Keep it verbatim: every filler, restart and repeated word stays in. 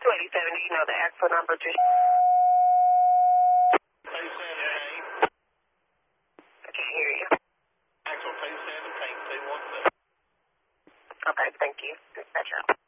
two eighty-seven, do you know the actual number to... two seventeen. I can't hear you. Actual two seventeen, two one seven. Okay, thank you. Dispatch out.